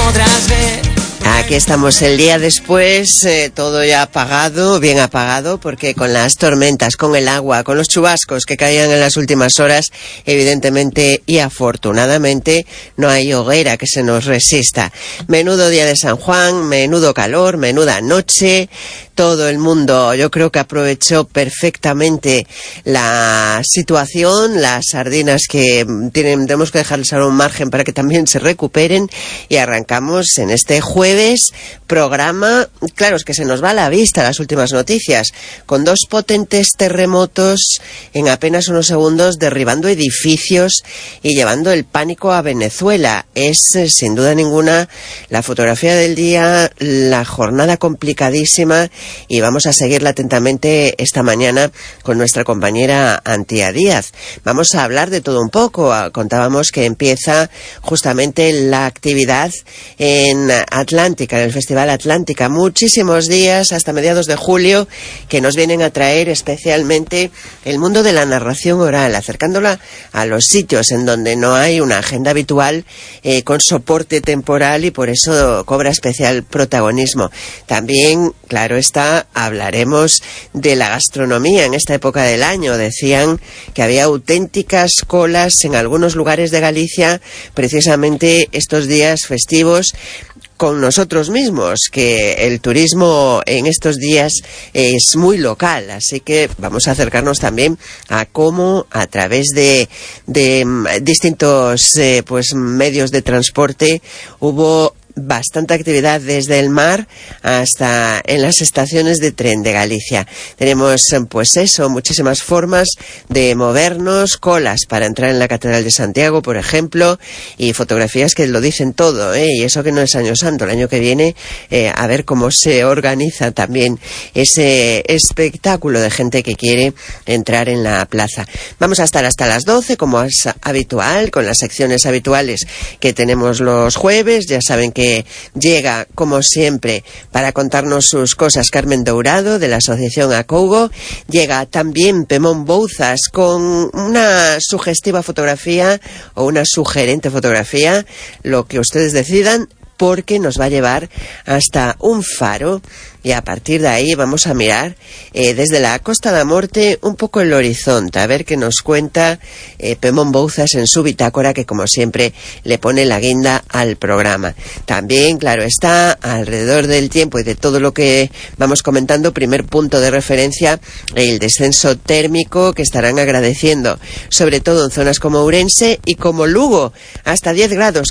podrás ver. Aquí estamos el día después, todo ya apagado, bien apagado, porque con las tormentas, con el agua, con los chubascos que caían en las últimas horas, evidentemente y afortunadamente no hay hoguera que se nos resista. Menudo día de San Juan, menudo calor, menuda noche. Todo el mundo, yo creo que aprovechó perfectamente la situación, las sardinas que tenemos que dejarles ahora un margen para que también se recuperen, y arrancamos en este jueves programa. Claro, es que se nos va a la vista las últimas noticias, con 2 potentes terremotos en apenas unos segundos, derribando edificios y llevando el pánico a Venezuela. Es sin duda ninguna la fotografía del día, la jornada complicadísima, y vamos a seguirla atentamente esta mañana con nuestra compañera Antía Díaz. Vamos a hablar de todo un poco. Contábamos que empieza justamente la actividad en Atlántica, en el Festival Atlántica. Muchísimos días hasta mediados de julio que nos vienen a traer especialmente el mundo de la narración oral, acercándola a los sitios en donde no hay una agenda habitual con soporte temporal, y por eso cobra especial protagonismo. También, claro está, hablaremos de la gastronomía en esta época del año. Decían que había auténticas colas en algunos lugares de Galicia precisamente estos días festivos, con nosotros mismos, que el turismo en estos días es muy local, así que vamos a acercarnos también a cómo a través de distintos medios de transporte hubo bastante actividad desde el mar hasta en las estaciones de tren de Galicia. Tenemos muchísimas formas de movernos, colas para entrar en la Catedral de Santiago, por ejemplo, y fotografías que lo dicen todo, y eso que no es Año Santo. El año que viene a ver cómo se organiza también ese espectáculo de gente que quiere entrar en la plaza. Vamos a estar hasta las 12, como es habitual, con las secciones habituales que tenemos los jueves. Ya saben que llega, como siempre, para contarnos sus cosas Carmen Dourado, de la Asociación Acougo. Llega también Pemón Bouzas con una sugestiva fotografía o una sugerente fotografía, lo que ustedes decidan, porque nos va a llevar hasta un faro, y a partir de ahí vamos a mirar desde la Costa da Morte un poco el horizonte, a ver qué nos cuenta Pemón Bouzas en su bitácora, que como siempre le pone la guinda al programa. También, claro está, alrededor del tiempo y de todo lo que vamos comentando, primer punto de referencia, el descenso térmico que estarán agradeciendo, sobre todo en zonas como Ourense y como Lugo, hasta 10 grados